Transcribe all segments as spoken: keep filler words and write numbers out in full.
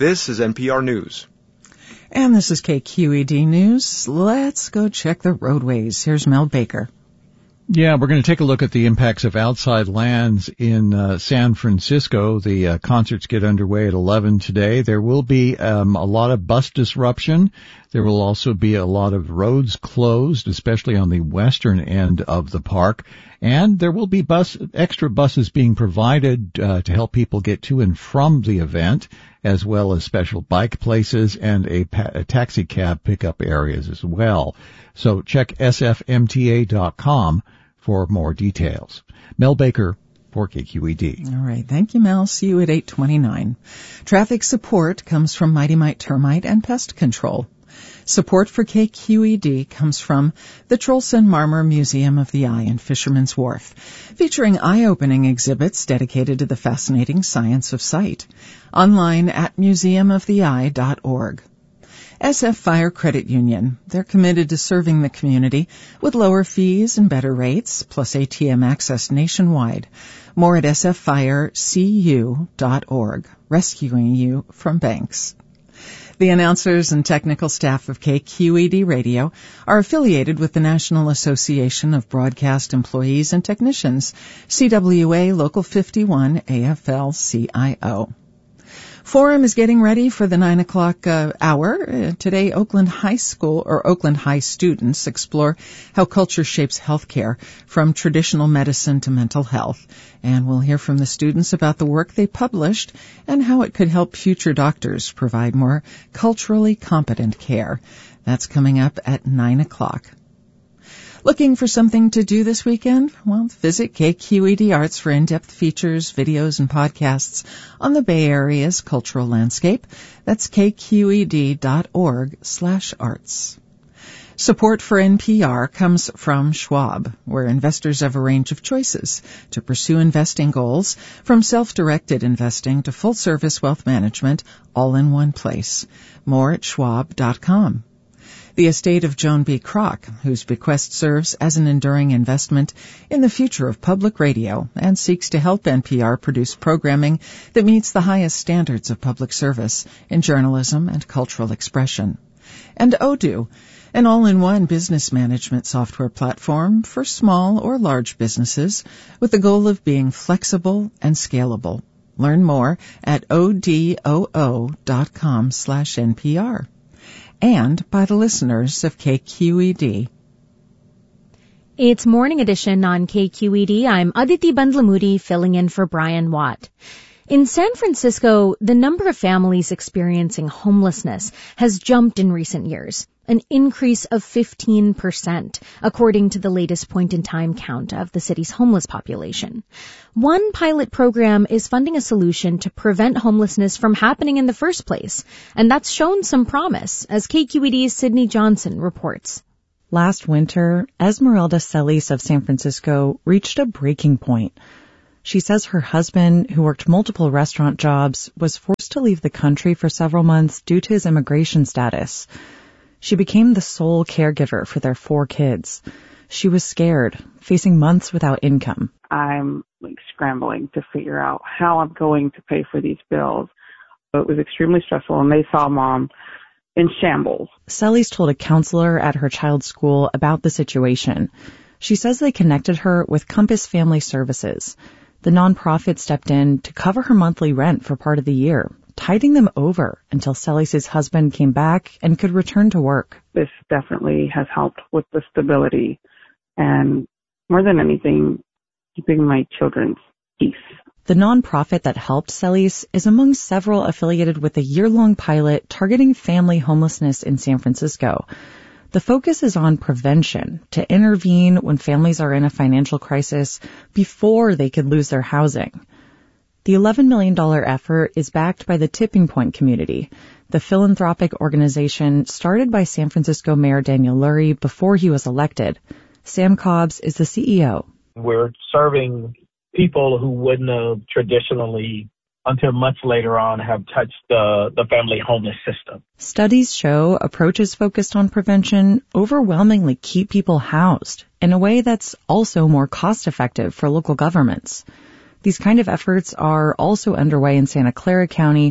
This is N P R News. And this is K Q E D News. Let's go check the roadways. Here's Mel Baker. Yeah, we're going to take a look at the impacts of outside lands in uh, San Francisco. The uh, concerts get underway at eleven today. There will be um, a lot of bus disruption. There will also be a lot of roads closed, especially on the western end of the park. And there will be bus extra buses being provided uh, to help people get to and from the event, as well as special bike places and a, pa- a taxi cab pickup areas as well. So check S F M T A dot com for more details. Mel Baker for K Q E D. All right. Thank you, Mel. See you at eight twenty-nine. Traffic support comes from Mighty Mite Termite and Pest Control. Support for K Q E D comes from the Trolson Marmor Museum of the Eye in Fisherman's Wharf, featuring eye-opening exhibits dedicated to the fascinating science of sight. Online at museum of the eye dot org. S F Fire Credit Union. They're committed to serving the community with lower fees and better rates, plus A T M access nationwide. More at S F fire C U dot org, rescuing you from banks. The announcers and technical staff of K Q E D Radio are affiliated with the National Association of Broadcast Employees and Technicians, C W A Local fifty-one A F L C I O. Forum is getting ready for the nine o'clock uh, hour. Uh, today, Oakland High School or Oakland High students explore how culture shapes healthcare, from traditional medicine to mental health. And we'll hear from the students about the work they published and how it could help future doctors provide more culturally competent care. That's coming up at nine o'clock. Looking for something to do this weekend? Well, visit K Q E D Arts for in-depth features, videos, and podcasts on the Bay Area's cultural landscape. That's K Q E D dot org slash arts. Support for N P R comes from Schwab, where investors have a range of choices to pursue investing goals, from self-directed investing to full-service wealth management, all in one place. More at schwab dot com. The estate of Joan B. Kroc, whose bequest serves as an enduring investment in the future of public radio and seeks to help N P R produce programming that meets the highest standards of public service in journalism and cultural expression. And Odoo, an all-in-one business management software platform for small or large businesses with the goal of being flexible and scalable. Learn more at odoo dot com slash N P R. And by the listeners of K Q E D. It's Morning Edition on K Q E D. I'm Aditi Bandlamudi filling in for Brian Watt. In San Francisco, the number of families experiencing homelessness has jumped in recent years, an increase of fifteen percent, according to the latest point-in-time count of the city's homeless population. One pilot program is funding a solution to prevent homelessness from happening in the first place, and that's shown some promise, as K Q E D's Sydney Johnson reports. Last winter, Esmeralda Celis of San Francisco reached a breaking point. She says her husband, who worked multiple restaurant jobs, was forced to leave the country for several months due to his immigration status. She became the sole caregiver for their four kids. She was scared, facing months without income. I'm like scrambling to figure out how I'm going to pay for these bills. It was extremely stressful, and they saw Mom in shambles. Celis told a counselor at her child's school about the situation. She says they connected her with Compass Family Services. The nonprofit stepped in to cover her monthly rent for part of the year, tiding them over until Celis' husband came back and could return to work. This definitely has helped with the stability and, more than anything, keeping my children's peace. The nonprofit that helped Celis is among several affiliated with a year-long pilot targeting family homelessness in San Francisco. The focus is on prevention, to intervene when families are in a financial crisis before they could lose their housing. The eleven million dollars effort is backed by the Tipping Point community, the philanthropic organization started by San Francisco Mayor Daniel Lurie before he was elected. Sam Cobbs is the C E O. We're serving people who wouldn't have traditionally, until much later on, have touched the, the family homeless system. Studies show approaches focused on prevention overwhelmingly keep people housed in a way that's also more cost-effective for local governments. These kind of efforts are also underway in Santa Clara County,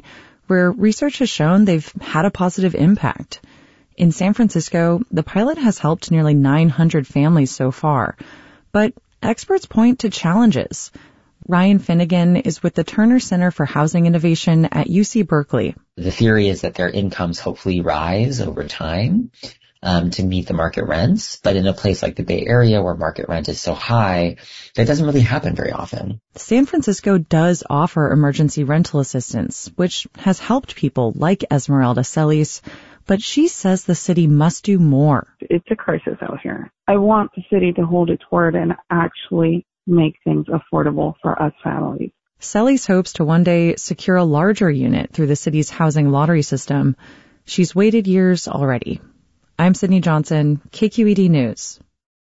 where research has shown they've had a positive impact. In San Francisco, the pilot has helped nearly nine hundred families so far, but experts point to challenges. Ryan Finnegan is with the Turner Center for Housing Innovation at U C Berkeley. The theory is that their incomes hopefully rise over time um, to meet the market rents. But in a place like the Bay Area where market rent is so high, that doesn't really happen very often. San Francisco does offer emergency rental assistance, which has helped people like Esmeralda Celis, but she says the city must do more. It's a crisis out here. I want the city to hold its word and actually make things affordable for us families. Celis hopes to one day secure a larger unit through the city's housing lottery system. She's waited years already. I'm Sydney Johnson, K Q E D News.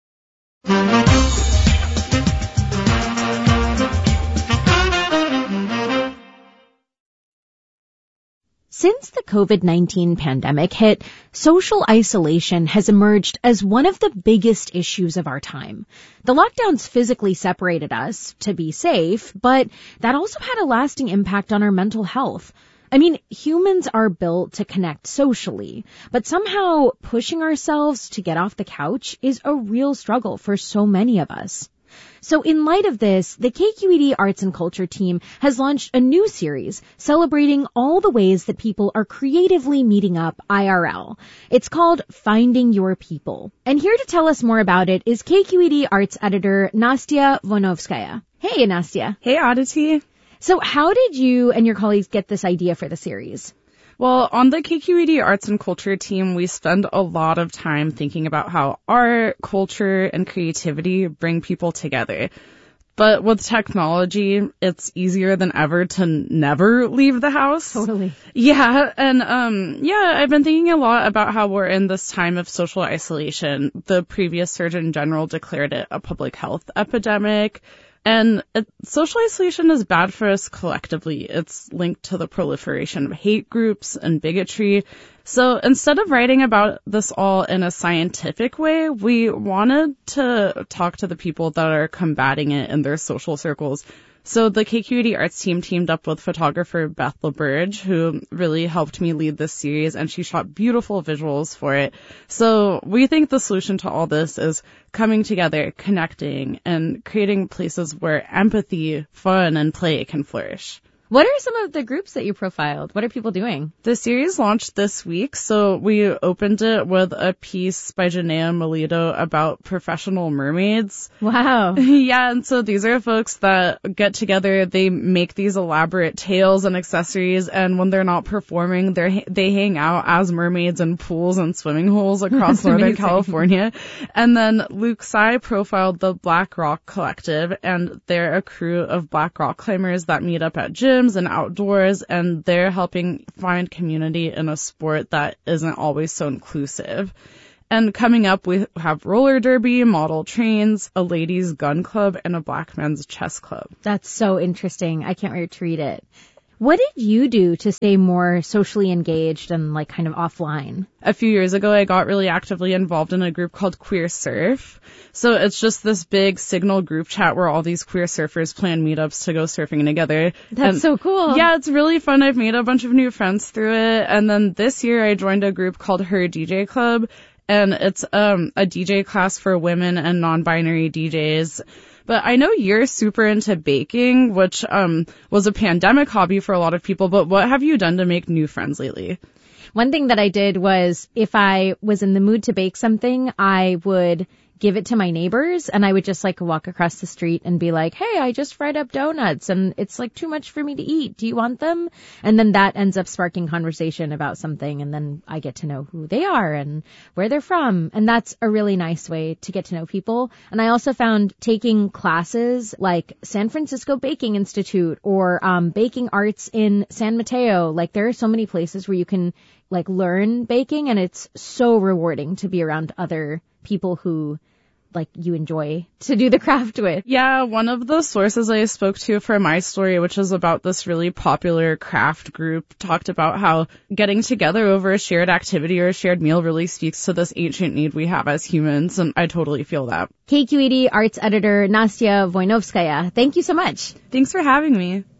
Since the COVID nineteen pandemic hit, social isolation has emerged as one of the biggest issues of our time. The lockdowns physically separated us to be safe, but that also had a lasting impact on our mental health. I mean, humans are built to connect socially, but somehow pushing ourselves to get off the couch is a real struggle for so many of us. So in light of this, the K Q E D Arts and Culture team has launched a new series celebrating all the ways that people are creatively meeting up I R L. It's called Finding Your People. And here to tell us more about it is K Q E D Arts editor Nastya Voinovskaya. Hey, Nastya. Hey, Aditi. So how did you and your colleagues get this idea for the series? Well, on the K Q E D Arts and Culture team, we spend a lot of time thinking about how art, culture, and creativity bring people together. But with technology, it's easier than ever to never leave the house. Totally. Yeah, and um, yeah, I've been thinking a lot about how we're in this time of social isolation. The previous Surgeon General declared it a public health epidemic. And it, social isolation is bad for us collectively. It's linked to the proliferation of hate groups and bigotry. So instead of writing about this all in a scientific way, we wanted to talk to the people that are combating it in their social circles. So the K Q E D Arts team teamed up with photographer Beth LaBerge, who really helped me lead this series, and she shot beautiful visuals for it. So we think the solution to all this is coming together, connecting, and creating places where empathy, fun, and play can flourish. What are some of the groups that you profiled? What are people doing? The series launched this week, so we opened it with a piece by Janaea Melito about professional mermaids. Wow. Yeah, and so these are folks that get together, they make these elaborate tails and accessories, and when they're not performing, they they hang out as mermaids in pools and swimming holes across Northern amazing. California. And then Luke Tsai profiled the Black Rock Collective, and they're a crew of Black Rock climbers that meet up at gyms and outdoors, and they're helping find community in a sport that isn't always so inclusive. And coming up, we have roller derby, model trains, a ladies' gun club, and a black men's chess club. That's so interesting. I can't wait to read it. What did you do to stay more socially engaged and like kind of offline? A few years ago, I got really actively involved in a group called Queer Surf. So it's just this big Signal group chat where all these queer surfers plan meetups to go surfing together. That's and so cool. Yeah, it's really fun. I've made a bunch of new friends through it. And then this year I joined a group called Her D J Club. And it's um a D J class for women and non-binary D Js. But I know you're super into baking, which um was a pandemic hobby for a lot of people. But what have you done to make new friends lately? One thing that I did was if I was in the mood to bake something, I would give it to my neighbors, and I would just like walk across the street and be like, hey, I just fried up donuts and it's like too much for me to eat. Do you want them? And then that ends up sparking conversation about something, and then I get to know who they are and where they're from. And that's a really nice way to get to know people. And I also found taking classes like San Francisco Baking Institute or um, baking arts in San Mateo. Like there are so many places where you can like learn baking, and it's so rewarding to be around other people who like you enjoy to do the craft with. Yeah, one of the sources I spoke to for my story, which is about this really popular craft group, talked about how getting together over a shared activity or a shared meal really speaks to this ancient need we have as humans, and I totally feel that. K Q E D Arts editor Nastya Voinovskaya, thank you so much. Thanks for having me.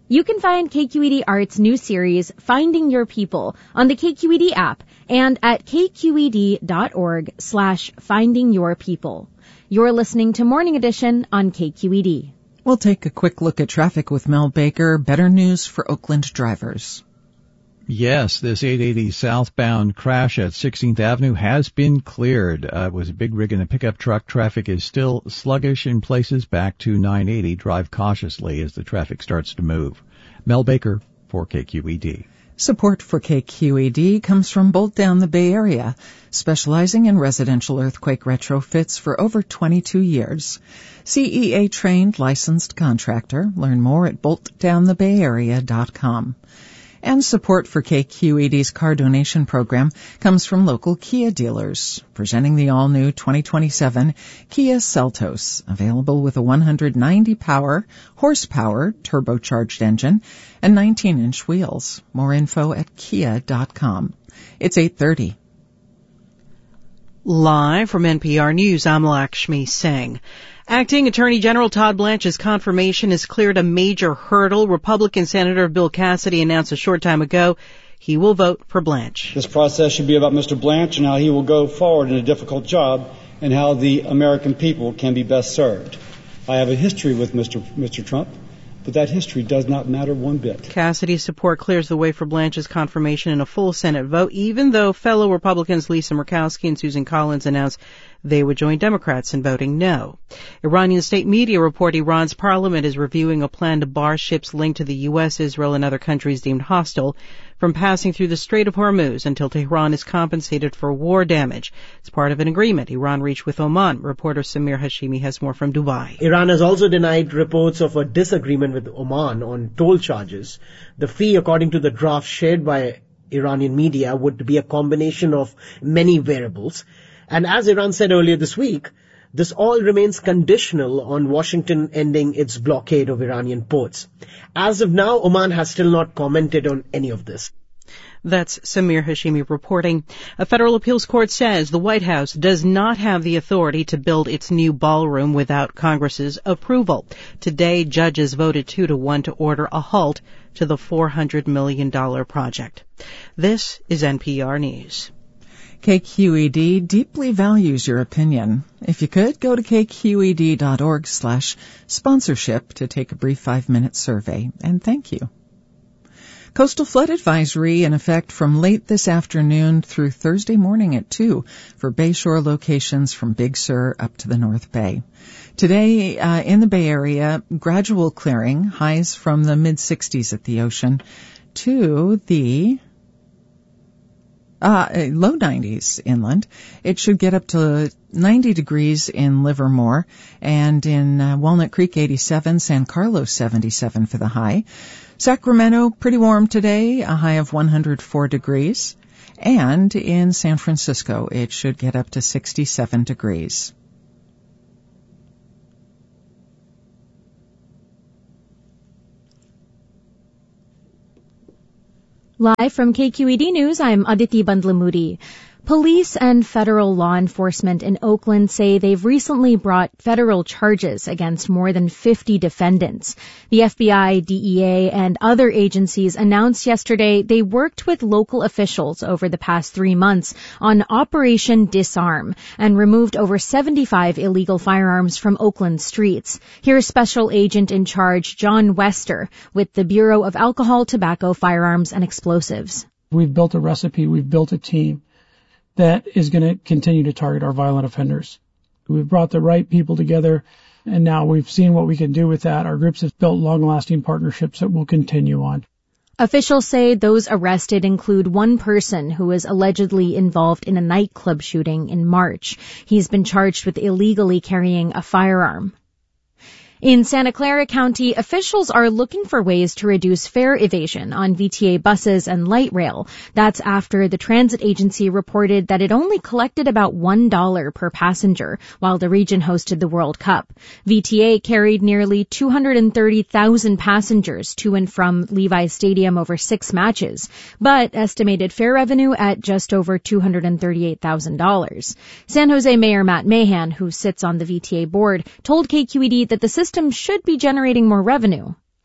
You can find K Q E D Art's new series, Finding Your People, on the K Q E D app and at kqed.org slash finding your people. You're listening to Morning Edition on K Q E D. We'll take a quick look at traffic with Mel Baker. Better news for Oakland drivers. Yes, this eight eighty southbound crash at sixteenth Avenue has been cleared. Uh, it was a big rig and a pickup truck. Traffic is still sluggish in places back to nine eighty. Drive cautiously as the traffic starts to move. Mel Baker for K Q E D. Support for K Q E D comes from Bolt Down the Bay Area, specializing in residential earthquake retrofits for over twenty-two years. C E A-trained licensed contractor. Learn more at bolt down the bay area dot com. And support for K Q E D's car donation program comes from local Kia dealers, presenting the all-new twenty twenty-seven Kia Seltos, available with a one hundred ninety power, horsepower, turbocharged engine and nineteen inch wheels. More info at kia dot com. It's eight thirty. Live from N P R News, I'm Lakshmi Singh. Acting Attorney General Todd Blanche's confirmation has cleared a major hurdle. Republican Senator Bill Cassidy announced a short time ago he will vote for Blanche. This process should be about Mister Blanche and how he will go forward in a difficult job and how the American people can be best served. I have a history with Mister Mister Trump, but that history does not matter one bit. Cassidy's support clears the way for Blanche's confirmation in a full Senate vote, even though fellow Republicans Lisa Murkowski and Susan Collins announced they would join Democrats in voting no. Iranian state media report Iran's parliament is reviewing a plan to bar ships linked to the U S, Israel, and other countries deemed hostile from passing through the Strait of Hormuz until Tehran is compensated for war damage. It's part of an agreement Iran reached with Oman. Reporter Samir Hashimi has more from Dubai. Iran has also denied reports of a disagreement with Oman on toll charges. The fee, according to the draft shared by Iranian media, would be a combination of many variables. And as Iran said earlier this week, this all remains conditional on Washington ending its blockade of Iranian ports. As of now, Oman has still not commented on any of this. That's Samir Hashimi reporting. A federal appeals court says the White House does not have the authority to build its new ballroom without Congress's approval. Today, judges voted two to one to order a halt to the four hundred million dollars project. This is N P R News. K Q E D deeply values your opinion. If you could, go to kqed.org slash sponsorship to take a brief five-minute survey. And thank you. Coastal flood advisory in effect from late this afternoon through Thursday morning at two for bayshore locations from Big Sur up to the North Bay. Today, uh, in the Bay Area, gradual clearing, highs from the mid-sixties at the ocean to the Uh, low nineties inland. It should get up to ninety degrees in Livermore, and in uh, Walnut Creek eighty-seven, San Carlos seventy-seven for the high. Sacramento pretty warm today, a high of one hundred four degrees, and in San Francisco it should get up to sixty-seven degrees. Live from K Q E D News, I'm Aditi Bandlamudi. Police and federal law enforcement in Oakland say they've recently brought federal charges against more than fifty defendants. The F B I, D E A, and other agencies announced yesterday they worked with local officials over the past three months on Operation Disarm and removed over seventy-five illegal firearms from Oakland streets. Here's Special Agent in Charge John Wester with the Bureau of Alcohol, Tobacco, Firearms, and Explosives. We've built a recipe. We've built a team that is going to continue to target our violent offenders. We've brought the right people together, and now we've seen what we can do with that. Our groups have built long-lasting partnerships that will continue on. Officials say those arrested include one person who was allegedly involved in a nightclub shooting in March. He's been charged with illegally carrying a firearm. In Santa Clara County, officials are looking for ways to reduce fare evasion on V T A buses and light rail. That's after the transit agency reported that it only collected about one dollar per passenger while the region hosted the World Cup. V T A carried nearly two hundred thirty thousand passengers to and from Levi's Stadium over six matches, but estimated fare revenue at just over two hundred thirty-eight thousand dollars. San Jose Mayor Matt Mahan, who sits on the V T A board, told K Q E D that the system system should be generating more revenue.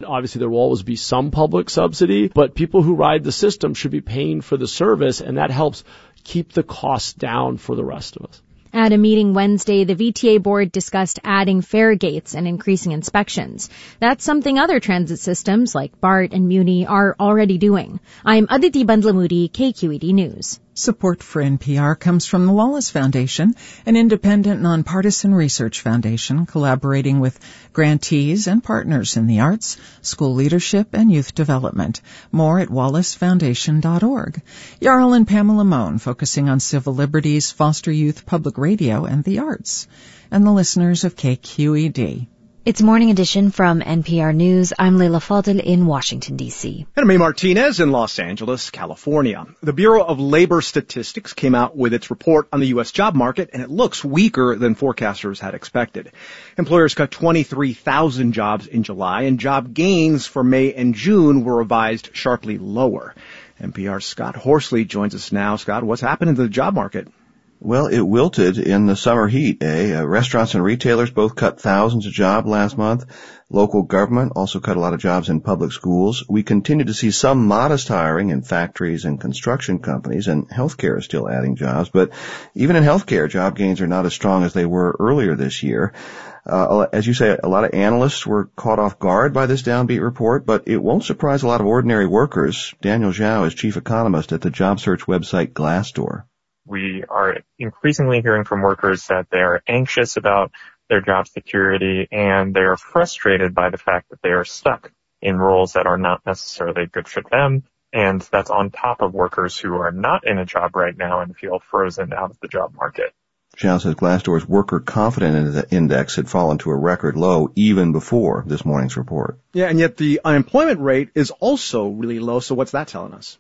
Obviously, there will always be some public subsidy, but people who ride the system should be paying for the service, and that helps keep the costs down for the rest of us. At a meeting Wednesday, the V T A board discussed adding fare gates and increasing inspections. That's something other transit systems like BART and Muni are already doing. I'm Aditi Bandlamudi, K Q E D News. Support for N P R comes from the Wallace Foundation, an independent nonpartisan research foundation collaborating with grantees and partners in the arts, school leadership, and youth development. More at wallace foundation dot org. Jarl and Pamela Mohn focusing on civil liberties, foster youth, public radio, and the arts. And the listeners of K Q E D. It's Morning Edition from N P R News. I'm Leila Fadel in Washington, D C. And I'm May Martinez in Los Angeles, California. The Bureau of Labor Statistics came out with its report on the U S job market, and it looks weaker than forecasters had expected. Employers cut twenty-three thousand jobs in July, and job gains for May and June were revised sharply lower. N P R's Scott Horsley joins us now. Scott, what's happening to the job market? Well, it wilted in the summer heat, eh? Uh, restaurants and retailers both cut thousands of jobs last month. Local government also cut a lot of jobs in public schools. We continue to see some modest hiring in factories and construction companies, and healthcare is still adding jobs. But even in healthcare, job gains are not as strong as they were earlier this year. Uh, as you say, a lot of analysts were caught off guard by this downbeat report, but it won't surprise a lot of ordinary workers. Daniel Zhao is chief economist at the job search website Glassdoor. We are increasingly hearing from workers that they are anxious about their job security, and they are frustrated by the fact that they are stuck in roles that are not necessarily good for them. And that's on top of workers who are not in a job right now and feel frozen out of the job market. Zhao says Glassdoor's worker confidence index had fallen to a record low even before this morning's report. Yeah, and yet the unemployment rate is also really low. So what's that telling us?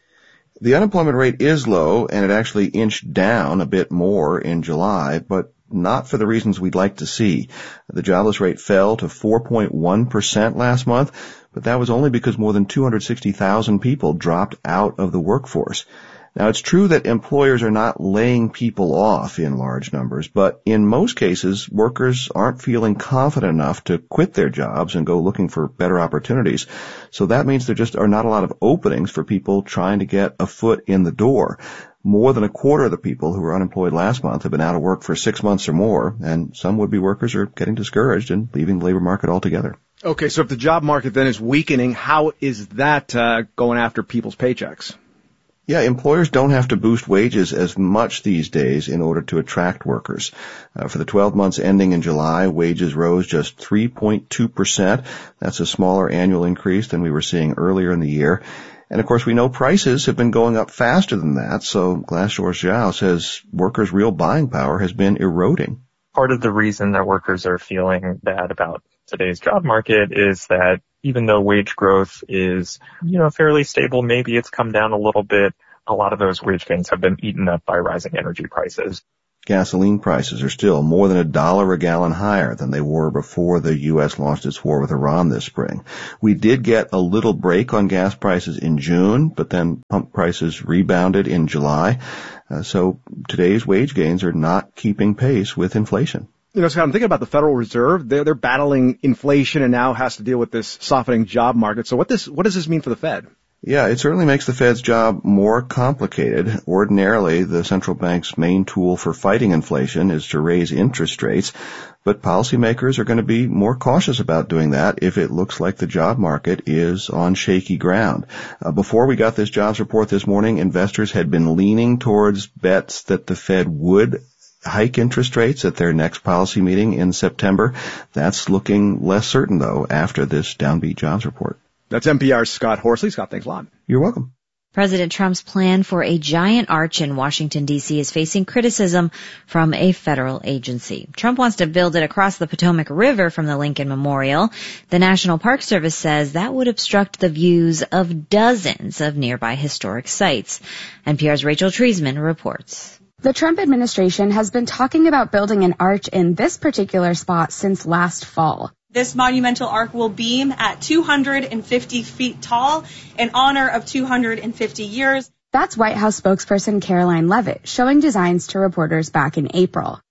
The unemployment rate is low, and it actually inched down a bit more in July, but not for the reasons we'd like to see. The jobless rate fell to four point one percent last month, but that was only because more than two hundred sixty thousand people dropped out of the workforce. Now, it's true that employers are not laying people off in large numbers, but in most cases, workers aren't feeling confident enough to quit their jobs and go looking for better opportunities. So that means there just are not a lot of openings for people trying to get a foot in the door. More than a quarter of the people who were unemployed last month have been out of work for six months or more, and some would-be workers are getting discouraged and leaving the labor market altogether. Okay, so if the job market then is weakening, how is that uh, going after people's paychecks? Yeah, employers don't have to boost wages as much these days in order to attract workers. Uh, for the twelve months ending in July, wages rose just three point two percent. That's a smaller annual increase than we were seeing earlier in the year. And of course, we know prices have been going up faster than that, so Glassdoor's Zhao says workers' real buying power has been eroding. Part of the reason that workers are feeling bad about today's job market is that even though wage growth is, you know, fairly stable, maybe it's come down a little bit, a lot of those wage gains have been eaten up by rising energy prices. Gasoline prices are still more than a dollar a gallon higher than they were before the U S launched its war with Iran this spring. We did get a little break on gas prices in June, but then pump prices rebounded in July. Uh, so today's wage gains are not keeping pace with inflation. You know, Scott, I'm thinking about the Federal Reserve. They're, they're battling inflation and now has to deal with this softening job market. So what this, what does this mean for the Fed? Yeah, it certainly makes the Fed's job more complicated. Ordinarily, the central bank's main tool for fighting inflation is to raise interest rates, but policymakers are going to be more cautious about doing that if it looks like the job market is on shaky ground. Uh, before we got this jobs report this morning, investors had been leaning towards bets that the Fed would hike interest rates at their next policy meeting in September. That's looking less certain, though, after this downbeat jobs report. That's N P R's Scott Horsley. Scott, thanks a lot. You're welcome. President Trump's plan for a giant arch in Washington, D C is facing criticism from a federal agency. Trump wants to build it across the Potomac River from the Lincoln Memorial. The National Park Service says that would obstruct the views of dozens of nearby historic sites. N P R's Rachel Treisman reports. The Trump administration has been talking about building an arch in this particular spot since last fall. This monumental arch will beam at two hundred fifty feet tall in honor of two hundred fifty years. That's White House spokesperson Caroline Leavitt showing designs to reporters back in April.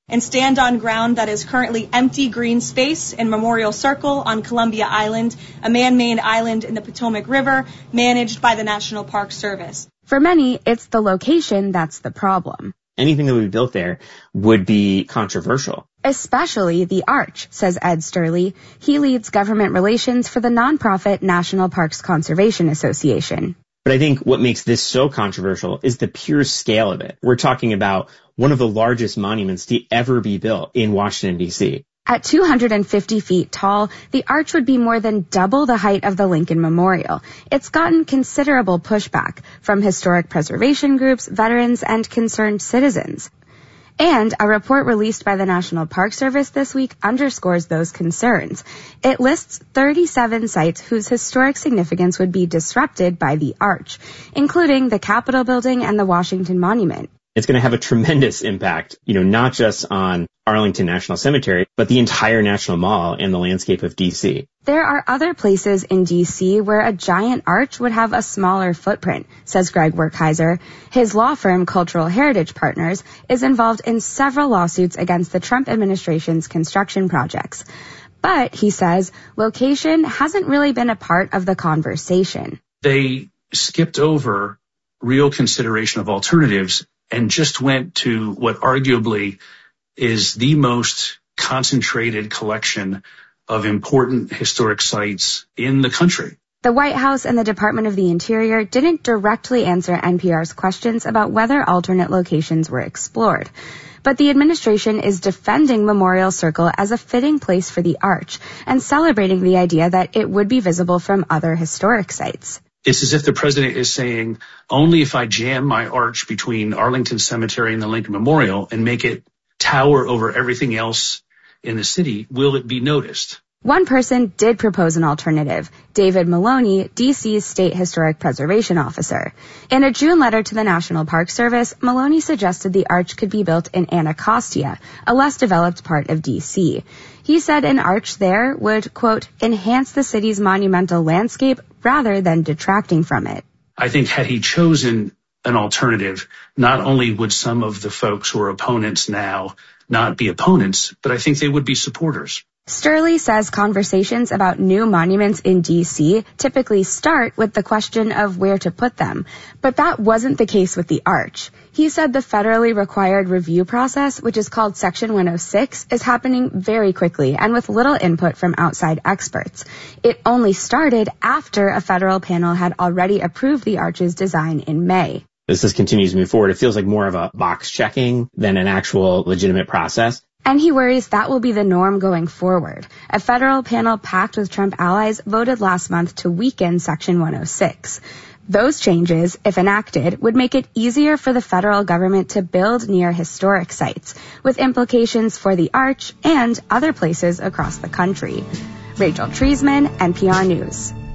and stand on ground that is currently empty green space in Memorial Circle on Columbia Island, a man-made island in the Potomac River managed by the National Park Service. For many, it's the location that's the problem. Anything that would be built there would be controversial. Especially the Arch, says Ed Sturley. He leads government relations for the nonprofit National Parks Conservation Association. But I think what makes this so controversial is the pure scale of it. We're talking about one of the largest monuments to ever be built in Washington, D C. At two hundred fifty feet tall, the arch would be more than double the height of the Lincoln Memorial. It's gotten considerable pushback from historic preservation groups, veterans, and concerned citizens. And a report released by the National Park Service this week underscores those concerns. It lists thirty-seven sites whose historic significance would be disrupted by the arch, including the Capitol Building and the Washington Monument. It's going to have a tremendous impact, you know, not just on Arlington National Cemetery, but the entire National Mall and the landscape of D C. There are other places in D C where a giant arch would have a smaller footprint, says Greg Werkheiser. His law firm, Cultural Heritage Partners, is involved in several lawsuits against the Trump administration's construction projects. But, he says, location hasn't really been a part of the conversation. They skipped over real consideration of alternatives and just went to what arguably is the most concentrated collection of important historic sites in the country. The White House and the Department of the Interior didn't directly answer N P R's questions about whether alternate locations were explored. But the administration is defending Memorial Circle as a fitting place for the arch and celebrating the idea that it would be visible from other historic sites. It's as if the president is saying, only if I jam my arch between Arlington Cemetery and the Lincoln Memorial and make it tower over everything else in the city, will it be noticed? One person did propose an alternative, David Maloney, D C's State Historic Preservation Officer. In a June letter to the National Park Service, Maloney suggested the arch could be built in Anacostia, a less developed part of D C. He said an arch there would, quote, enhance the city's monumental landscape rather than detracting from it. I think had he chosen an alternative, not only would some of the folks who are opponents now not be opponents, but I think they would be supporters. Sturley says conversations about new monuments in D C typically start with the question of where to put them, but that wasn't the case with the arch. He said the federally required review process, which is called Section one oh six, is happening very quickly and with little input from outside experts. It only started after a federal panel had already approved the arch's design in May. As this continues to move forward, it feels like more of a box checking than an actual legitimate process. And he worries that will be the norm going forward. A federal panel packed with Trump allies voted last month to weaken Section one oh six. Those changes, if enacted, would make it easier for the federal government to build near historic sites, with implications for the arch and other places across the country. Rachel Treisman, N P R News.